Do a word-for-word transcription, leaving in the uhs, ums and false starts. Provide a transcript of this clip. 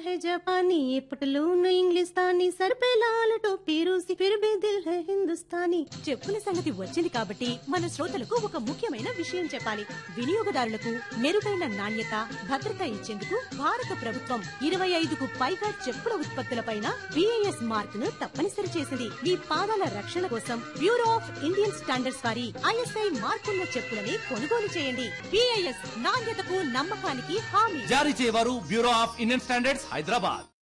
है जापानी ये पटलून इंग्लिस्तानी सर पे लाल टोपी रूसी फिर भी दिल है हिंदुस्तानी చెప్పుల సంగతి వచ్చింది కాబట్టి మన శ్రోతలకు ఒక ముఖ్యమైన విషయం చెప్పాలి. వినియోగదారులకు మెరుగైన నాణ్యత భద్రత ఇచ్చేందుకు భారత ప్రభుత్వం ఇరవై ఐదుకు పైగా చెప్పుల ఉత్పత్తులపైన బిఐఎస్ మార్క్ ను తప్పనిసరి చేసింది. మీ పాదాల రక్షణ కోసం బ్యూరో ఆఫ్ ఇండియన్ స్టాండర్డ్స్ వారి ఐఎస్ఐ మార్కున్న చెప్పులని కొనుగోలు చేయండి. బిఐఎస్ నాణ్యతకు నమ్మకానికి హామీ. జారీ చేయవారు bureau of Indian standards Hyderabad.